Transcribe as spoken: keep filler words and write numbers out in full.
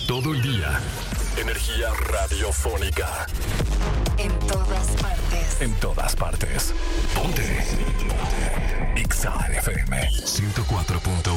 todo el día. Energía radiofónica. En todas partes. En todas partes. Ponte. Ponte. Exa F M ciento cuatro punto